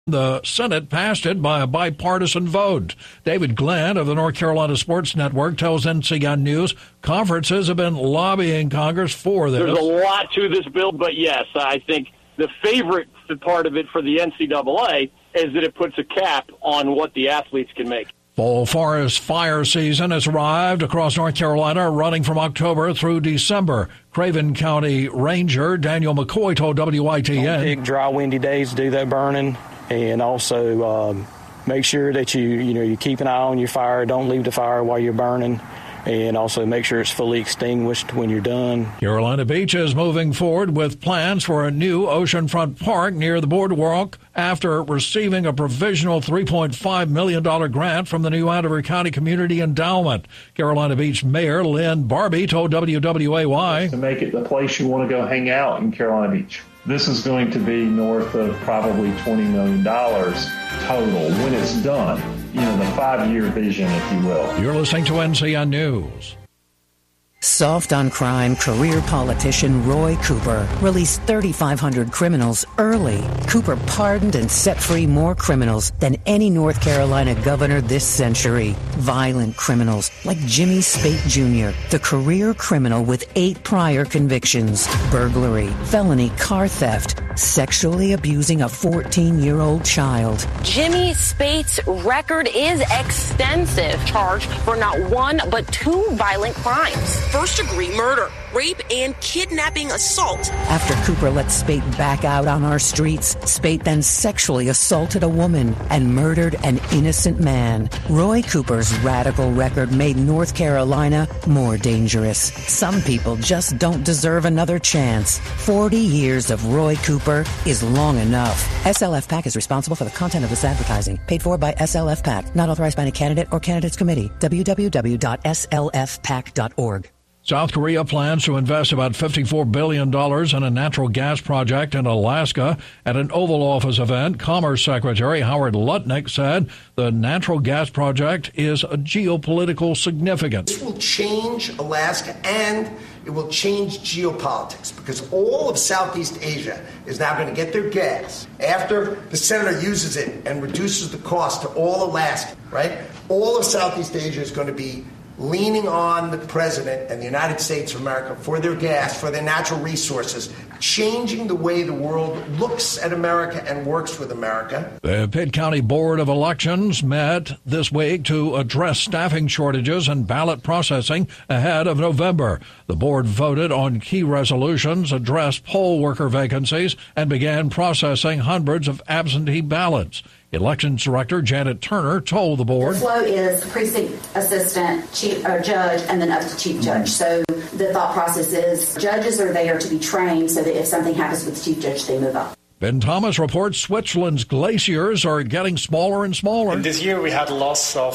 The Senate passed it by a bipartisan vote. David Glenn of the North Carolina Sports Network tells NCN News conferences have been lobbying Congress for this. There's a lot to this bill, but yes, I think the favorite part of it for the NCAA is that it puts a cap on what the athletes can make. Fall forest fire season has arrived across North Carolina, running from October through December. Craven County Ranger Daniel McCoy told WITN. Big, dry, windy days do their burning, and also make sure that you keep an eye on your fire. Don't leave the fire while you're burning. And also make sure it's fully extinguished when you're done. Carolina Beach is moving forward with plans for a new oceanfront park near the boardwalk after receiving a provisional $3.5 million grant from the new Hanover County Community Endowment. Carolina Beach Mayor Lynn Barbie told WWAY. To make it the place you want to go hang out in Carolina Beach. This is going to be north of probably $20 million total when it's done. The 5-year vision, if you will. You're listening to NCN News. Soft on crime career politician Roy Cooper released 3,500 criminals early. Cooper pardoned and set free more criminals than any North Carolina governor this century. Violent criminals like Jimmy Spate Jr., the career criminal with 8 prior convictions: burglary, felony car theft, sexually abusing a 14-year-old child. Jimmy Spate's record is extensive, charged for not 1 but 2 violent crimes. First-degree murder, rape, and kidnapping assault. After Cooper let Spate back out on our streets, Spate then sexually assaulted a woman and murdered an innocent man. Roy Cooper's radical record made North Carolina more dangerous. Some people just don't deserve another chance. 40 years of Roy Cooper is long enough. SLF PAC is responsible for the content of this advertising. Paid for by SLF PAC. Not authorized by any candidate or candidates committee. www.slfpac.org. South Korea plans to invest about $54 billion in a natural gas project in Alaska. At an Oval Office event, Commerce Secretary Howard Lutnick said the natural gas project is a geopolitical significance. This will change Alaska and it will change geopolitics because all of Southeast Asia is now going to get their gas after the senator uses it and reduces the cost to all Alaska, right? All of Southeast Asia is going to be leaning on the president and the United States of America for their gas, for their natural resources, changing the way the world looks at America and works with America. The Pitt County Board of Elections met this week to address staffing shortages and ballot processing ahead of November. The board voted on key resolutions, addressed poll worker vacancies, and began processing hundreds of absentee ballots. Elections Director Janet Turner told the board. The flow is precinct assistant, chief or judge, and then up to chief judge. So the thought process is judges are there to be trained so that if something happens with the chief judge, they move up. Ben Thomas reports Switzerland's glaciers are getting smaller and smaller. And this year we had a loss of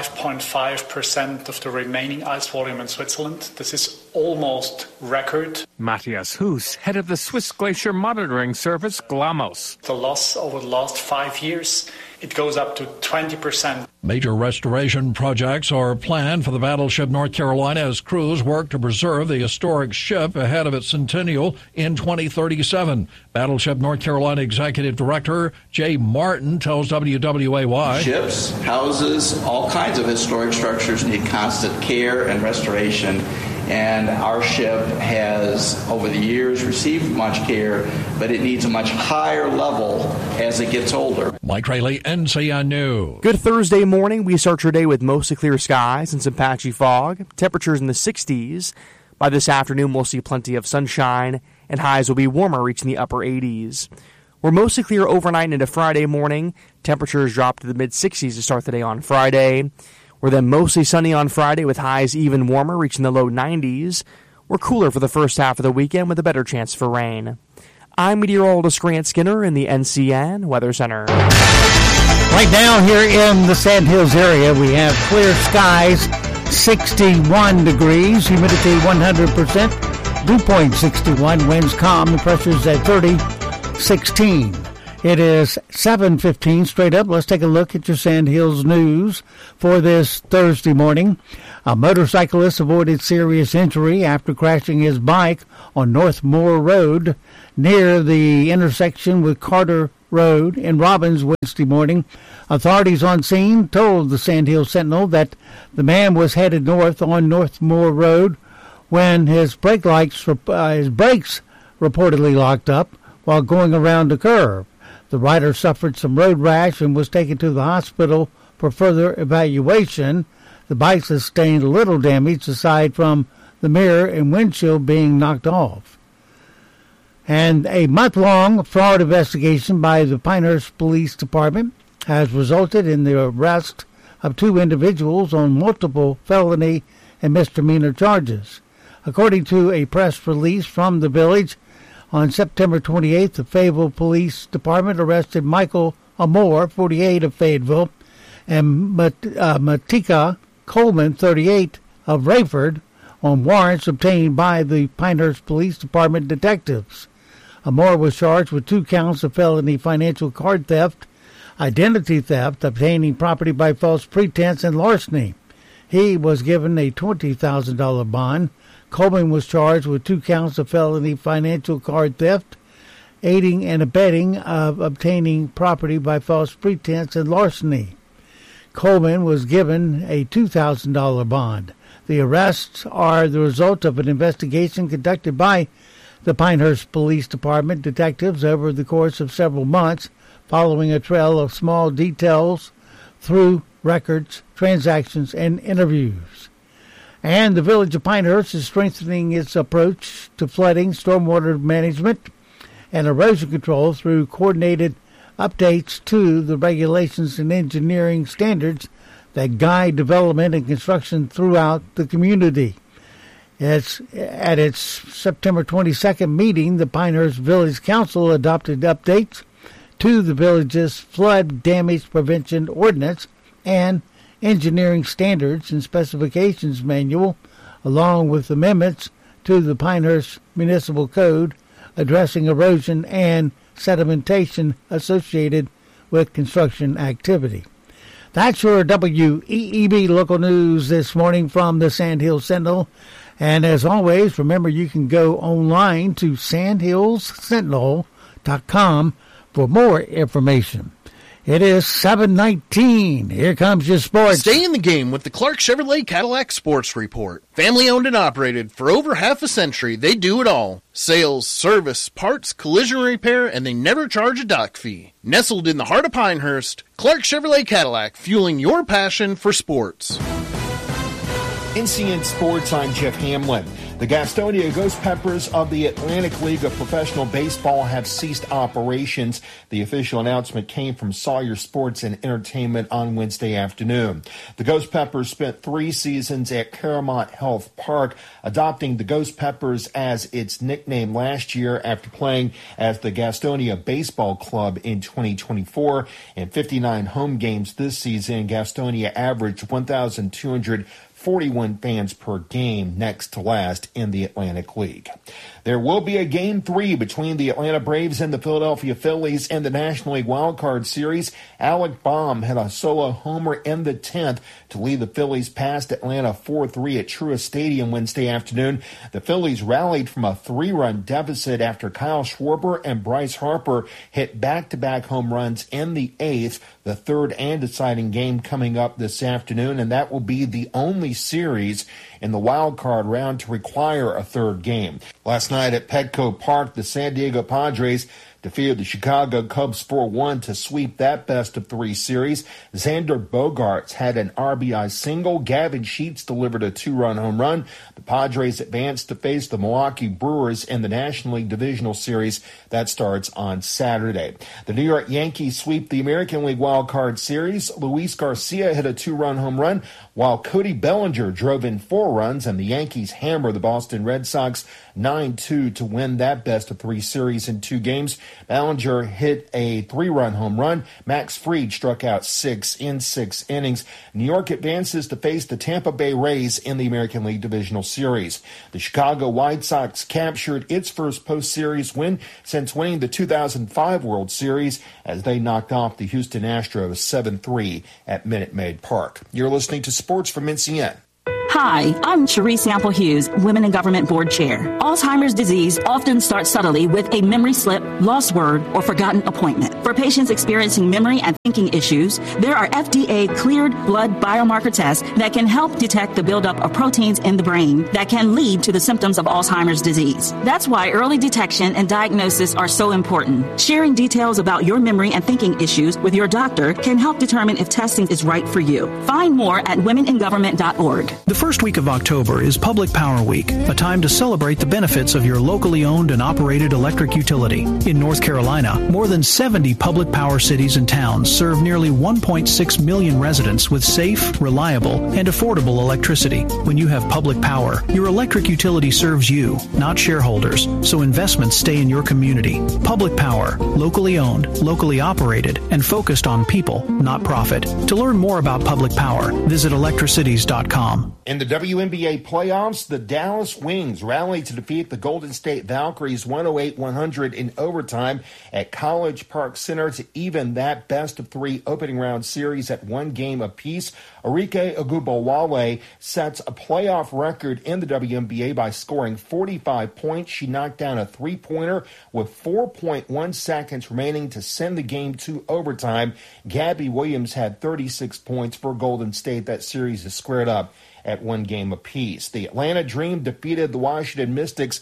5.5% of the remaining ice volume in Switzerland. This is almost record. Matthias Huss, head of the Swiss Glacier Monitoring Service, GLAMOS. The loss over the last 5 years, it goes up to 20%. Major restoration projects are planned for the battleship North Carolina as crews work to preserve the historic ship ahead of its centennial in 2037. Battleship North Carolina Executive Director Jay Martin tells WWAY. Ships, houses, all kinds of historic structures need constant care and restoration. And our ship has, over the years, received much care, but it needs a much higher level as it gets older. Mike Rayleigh, NCN News. Good Thursday morning. We start your day with mostly clear skies and some patchy fog. Temperatures in the 60s. By this afternoon, we'll see plenty of sunshine, and highs will be warmer, reaching the upper 80s. We're mostly clear overnight into Friday morning. Temperatures drop to the mid-60s to start the day on Friday. We're then mostly sunny on Friday with highs even warmer, reaching the low 90s. We're cooler for the first half of the weekend with a better chance for rain. I'm meteorologist Grant Skinner in the NCN Weather Center. Right now here in the Sand Hills area, we have clear skies, 61 degrees, humidity 100%, dew point 61, winds calm, the pressure's at 30, 16. It is 7:15 straight up. Let's take a look at your Sandhills news for this Thursday morning. A motorcyclist avoided serious injury after crashing his bike on Northmore Road near the intersection with Carter Road in Robbins Wednesday morning. Authorities on scene told the Sandhills Sentinel that the man was headed north on Northmore Road when his brakes reportedly locked up while going around a curve. The rider suffered some road rash and was taken to the hospital for further evaluation. The bike sustained little damage aside from the mirror and windshield being knocked off. And a month-long fraud investigation by the Pinehurst Police Department has resulted in the arrest of 2 individuals on multiple felony and misdemeanor charges. According to a press release from the village, on September 28th, the Fayetteville Police Department arrested Michael Amore, 48, of Fayetteville, and Matika Coleman, 38, of Rayford, on warrants obtained by the Pinehurst Police Department detectives. Amore was charged with 2 counts of felony financial card theft, identity theft, obtaining property by false pretense, and larceny. He was given a $20,000 bond. Coleman was charged with 2 counts of felony financial card theft, aiding and abetting of obtaining property by false pretense, and larceny. Coleman was given a $2,000 bond. The arrests are the result of an investigation conducted by the Pinehurst Police Department detectives over the course of several months, following a trail of small details through records, transactions, and interviews. And the village of Pinehurst is strengthening its approach to flooding, stormwater management, and erosion control through coordinated updates to the regulations and engineering standards that guide development and construction throughout the community. At its September 22nd meeting, the Pinehurst Village Council adopted updates to the village's flood damage prevention ordinance and engineering standards and specifications manual, along with amendments to the Pinehurst Municipal Code addressing erosion and sedimentation associated with construction activity. That's your WEEB local news this morning from the Sandhills Sentinel. And as always, remember you can go online to sandhillssentinel.com for more information. It is 7:19. Here comes your sports. Stay in the game with the Clark Chevrolet Cadillac Sports Report. Family owned and operated for over half a century, they do it all. Sales, service, parts, collision repair, and they never charge a dock fee. Nestled in the heart of Pinehurst, Clark Chevrolet Cadillac, fueling your passion for sports. NCN Sports, I'm Jeff Hamlin. The Gastonia Ghost Peppers of the Atlantic League of Professional Baseball have ceased operations. The official announcement came from Sawyer Sports and Entertainment on Wednesday afternoon. The Ghost Peppers spent 3 seasons at Caramount Health Park, adopting the Ghost Peppers as its nickname last year after playing as the Gastonia Baseball Club in 2024. In 59 home games this season, Gastonia averaged 1,241 fans per game, next to last in the Atlantic League. There will be a Game 3 between the Atlanta Braves and the Philadelphia Phillies in the National League Wildcard Series. Alec Baum had a solo homer in the 10th to lead the Phillies past Atlanta 4-3 at Truist Stadium Wednesday afternoon. The Phillies rallied from a 3-run deficit after Kyle Schwarber and Bryce Harper hit back-to-back home runs in the 8th, the third and deciding game coming up this afternoon, and that will be the only series in the wild card round to require a third game. Last night at Petco Park, the San Diego Padres defeated the Chicago Cubs 4-1 to sweep that best-of-3 series. Xander Bogaerts had an RBI single. Gavin Sheets delivered a 2-run home run. The Padres advanced to face the Milwaukee Brewers in the National League Divisional Series. That starts on Saturday. The New York Yankees sweep the American League Wild Card Series. Luis Garcia hit a 2-run home run, while Cody Bellinger drove in 4 runs, and the Yankees hammer the Boston Red Sox 9-2 to win that best-of-3 series in 2 games. Ballinger hit a 3-run home run. Max Fried struck out 6 in 6 innings. New York advances to face the Tampa Bay Rays in the American League Divisional Series. The Chicago White Sox captured its first postseries win since winning the 2005 World Series as they knocked off the Houston Astros 7-3 at Minute Maid Park. You're listening to Sports from NCN. Hi, I'm Cherise Sample Hughes, Women in Government Board Chair. Alzheimer's disease often starts subtly with a memory slip, lost word, or forgotten appointment. For patients experiencing memory and thinking issues, there are FDA-cleared blood biomarker tests that can help detect the buildup of proteins in the brain that can lead to the symptoms of Alzheimer's disease. That's why early detection and diagnosis are so important. Sharing details about your memory and thinking issues with your doctor can help determine if testing is right for you. Find more at womeningovernment.org. The first week of October is Public Power Week, a time to celebrate the benefits of your locally owned and operated electric utility. In North Carolina, more than 70 public power cities and towns serve nearly 1.6 million residents with safe, reliable, and affordable electricity. When you have public power, your electric utility serves you, not shareholders, so investments stay in your community. Public power, locally owned, locally operated, and focused on people, not profit. To learn more about public power, visit electricities.com. In the WNBA playoffs, the Dallas Wings rallied to defeat the Golden State Valkyries 108-100 in overtime at College Park Center to even that best-of-3 opening round series at 1 game apiece. Arike Ogunbowale sets a playoff record in the WNBA by scoring 45 points. She knocked down a three-pointer with 4.1 seconds remaining to send the game to overtime. Gabby Williams had 36 points for Golden State. That series is squared up at 1 game apiece. The Atlanta Dream defeated the Washington Mystics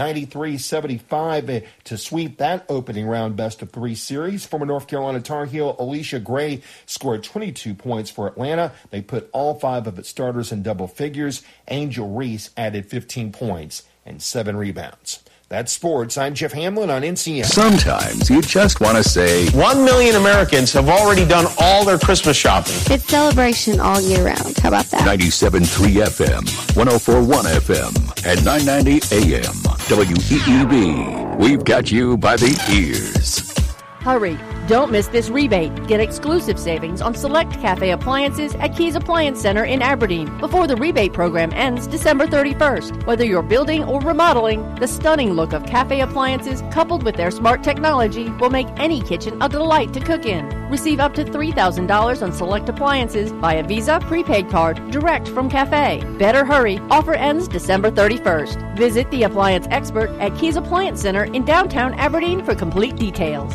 93-75 to sweep that opening round best-of-3 series. Former North Carolina Tar Heel Alicia Gray scored 22 points for Atlanta. They put all 5 of its starters in double figures. Angel Reese added 15 points and 7 rebounds. That's sports. I'm Jeff Hamlin on NCN. Sometimes you just want to say, 1 million Americans have already done all their Christmas shopping. It's celebration all year round. How about that? 97.3 FM, 104.1 FM, and 990 AM. WEEB. We've got you by the ears. Hurry. Don't miss this rebate. Get exclusive savings on select cafe appliances at Keys Appliance Center in Aberdeen before the rebate program ends December 31st. Whether you're building or remodeling, the stunning look of cafe appliances coupled with their smart technology will make any kitchen a delight to cook in. Receive up to $3,000 on select appliances via Visa prepaid card direct from cafe. Better hurry. Offer ends December 31st. Visit the appliance expert at Keys Appliance Center in downtown Aberdeen for complete details.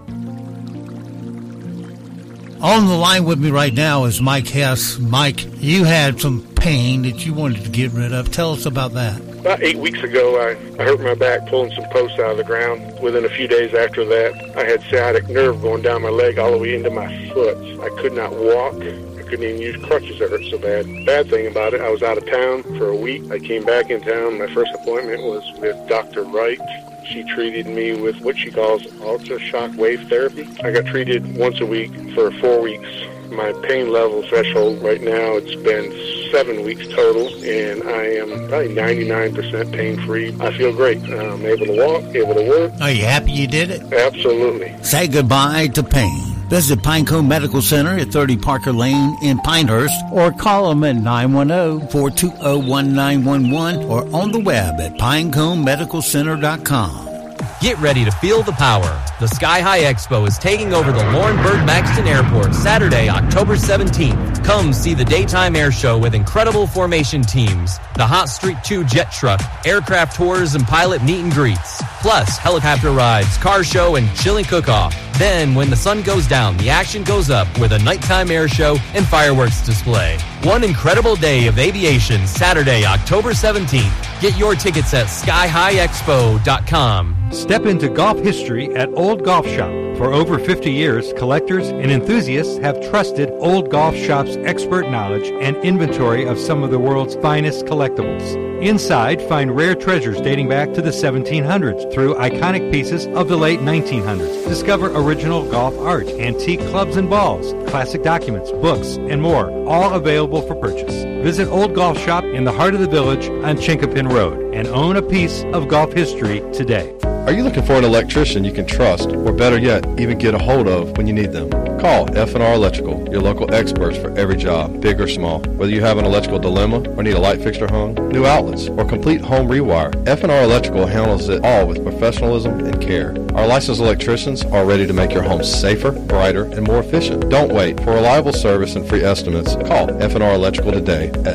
On the line with me right now is Mike Hess. Mike, you had some pain that you wanted to get rid of. Tell us about that. About 8 weeks ago, I hurt my back pulling some posts out of the ground. Within a few days after that, I had sciatic nerve going down my leg all the way into my foot. I could not walk. I couldn't even use crutches. It hurt so bad. Bad thing about it, I was out of town for a week. I came back in town. My first appointment was with Dr. Wright. She treated me with what she calls ultra-shock wave therapy. I got treated once a week for 4 weeks. My pain level threshold right now, it's been 7 weeks total, and I am probably 99% pain-free. I feel great. I'm able to walk, able to work. Are you happy you did it? Absolutely. Say goodbye to pain. Visit Pinecone Medical Center at 30 Parker Lane in Pinehurst, or call them at 910-420-1911 or on the web at pineconemedicalcenter.com. Get ready to feel the power. The Sky High Expo is taking over the Lauren Bird Maxton Airport Saturday, October 17th. Come see the daytime air show with incredible formation teams, the Hot Streak 2 jet truck, aircraft tours, and pilot meet and greets. Plus, helicopter rides, car show, and chilling cook-off. Then, when the sun goes down, the action goes up with a nighttime air show and fireworks display. One incredible day of aviation, Saturday, October 17th. Get your tickets at skyhighexpo.com. Step into golf history at Old Golf Shop. For over 50 years, collectors and enthusiasts have trusted Old Golf Shop's expert knowledge and inventory of some of the world's finest collectibles. Inside, find rare treasures dating back to the 1700s through iconic pieces of the late 1900s. Discover original golf art, antique clubs and balls, classic documents, books, and more, all available for purchase. Visit Old Golf Shop in the heart of the village on Chinkopin Road and own a piece of golf history today. Are you looking for an electrician you can trust, or better yet, even get a hold of when you need them? Call F&R Electrical, your local experts for every job, big or small. Whether you have an electrical dilemma or need a light fixture hung, new outlets, or complete home rewire, F&R Electrical handles it all with professionalism and care. Our licensed electricians are ready to make your home safer, brighter, and more efficient. Don't wait. For reliable service and free estimates, call F&R Electrical today at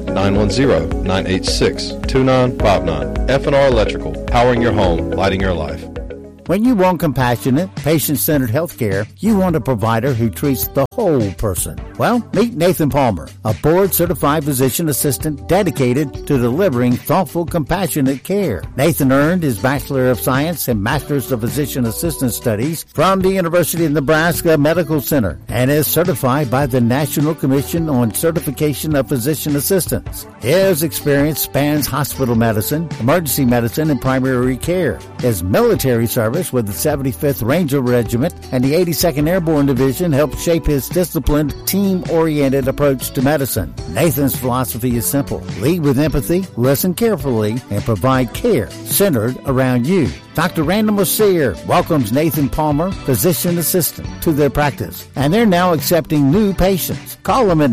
910-986-2959. F&R Electrical, powering your home, lighting your life. When you want compassionate, patient-centered health care, you want a provider who treats the whole person. Well, meet Nathan Palmer, a board-certified physician assistant dedicated to delivering thoughtful, compassionate care. Nathan earned his Bachelor of Science and Master's of Physician Assistant Studies from the University of Nebraska Medical Center and is certified by the National Commission on Certification of Physician Assistants. His experience spans hospital medicine, emergency medicine, and primary care. His military service with the 75th Ranger Regiment and the 82nd Airborne Division helped shape his disciplined, team-oriented approach to medicine. Nathan's philosophy is simple. Lead with empathy, listen carefully, and provide care centered around you. Dr. Randall Mercier welcomes Nathan Palmer, physician assistant, to their practice, and they're now accepting new patients. Call them at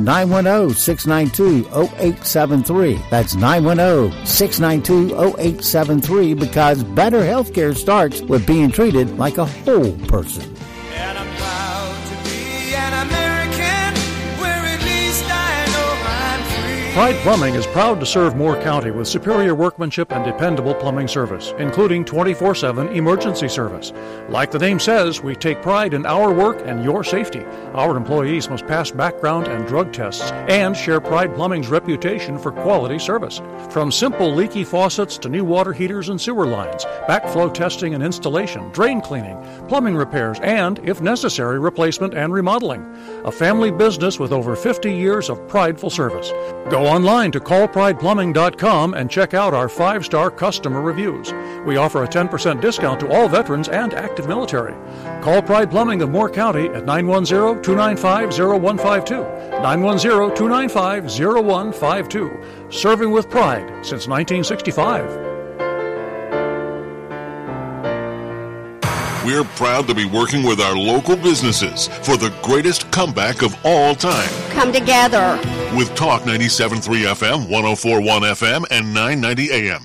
910-692-0873. That's 910-692-0873 because better health care starts with being treated like a whole person. And I'm proud to be an American, where at least I know I'm free. Pride Plumbing is proud to serve Moore County with superior workmanship and dependable plumbing service, including 24/7 emergency service. Like the name says, we take pride in our work and your safety. Our employees must pass background and drug tests and share Pride Plumbing's reputation for quality service. From simple leaky faucets to new water heaters and sewer lines, backflow testing and installation, drain cleaning, plumbing repairs, and, if necessary, replacement and remodeling. A family business with over 50 years of prideful service. Go online to callprideplumbing.com and check out our 5-star customer reviews. We offer a 10% discount to all veterans and active military. Call Pride Plumbing of Moore County at 910-295-0152. 910-295-0152. Serving with pride since 1965. We're proud to be working with our local businesses for the greatest comeback of all time. Come together. With Talk 97.3 FM, 104.1 FM, and 990 AM.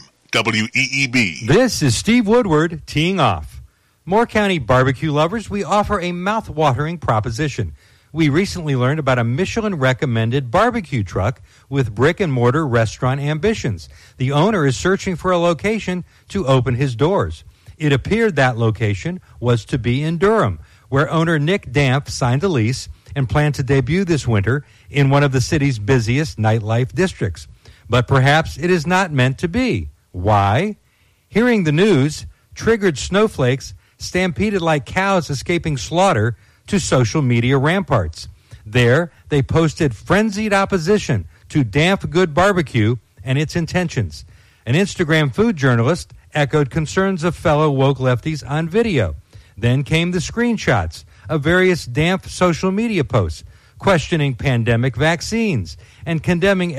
WEEB. This is Steve Woodward teeing off. Moore County barbecue lovers, we offer a mouth-watering proposition. We recently learned about a Michelin-recommended barbecue truck with brick-and-mortar restaurant ambitions. The owner is searching for a location to open his doors. It appeared that location was to be in Durham, where owner Nick Damp signed a lease and planned to debut this winter in one of the city's busiest nightlife districts. But perhaps it is not meant to be. Why? Hearing the news triggered snowflakes stampeded like cows escaping slaughter to social media ramparts. There, they posted frenzied opposition to Damp Good Barbecue and its intentions. An Instagram food journalist echoed concerns of fellow woke lefties on video. Then came the screenshots of various Damp social media posts questioning pandemic vaccines and condemning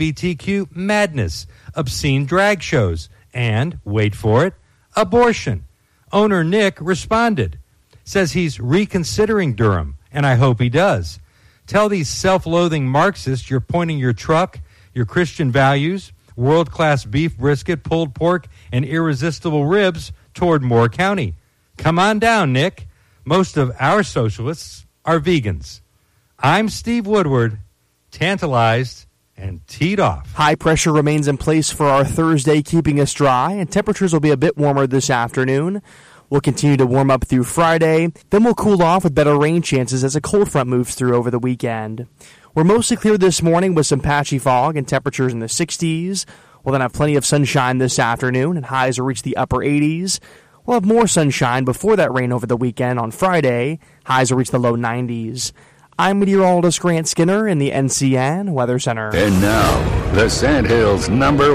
LGBTQ madness, obscene drag shows, and, wait for it, abortion. Owner Nick responded, says he's reconsidering Durham, and I hope he does. Tell these self-loathing Marxists you're pointing your truck, your Christian values, world-class beef brisket, pulled pork, and irresistible ribs toward Moore County. Come on down, Nick. Most of our socialists are vegans. I'm Steve Woodward, tantalized and teed off. High pressure remains in place for our Thursday, keeping us dry, and temperatures will be a bit warmer this afternoon. We'll continue to warm up through Friday, then we'll cool off with better rain chances as a cold front moves through over the weekend. We're mostly clear this morning with some patchy fog and temperatures in the 60s. We'll then have plenty of sunshine this afternoon, and highs will reach the upper 80s. We'll have more sunshine before that rain over the weekend on Friday. Highs will reach the low 90s. I'm meteorologist Grant Skinner in the NCN Weather Center. And now, the Sandhills'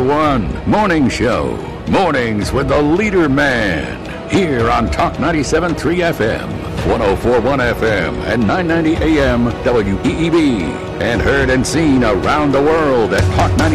#1 morning show. Mornings with the Leader Man. Here on Talk 97.3 FM, 104.1 FM, and 990 AM WEEB. And heard and seen around the world at Talk 97.